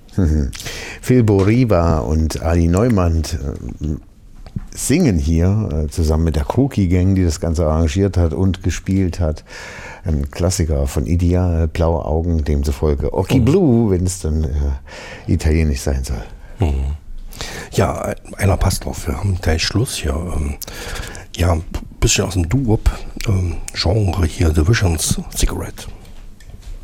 Phil Boriva und Ali Neumann singen hier zusammen mit der Cookie Gang, die das Ganze arrangiert hat und gespielt hat. Ein Klassiker von Ideal, Blaue Augen, demzufolge Occhi Blue, wenn es dann italienisch sein soll. Ja, einer passt drauf. Wir haben gleich Schluss hier. Ja, ein bisschen aus dem Doo-Wop-Genre hier, The Visions Cigarette.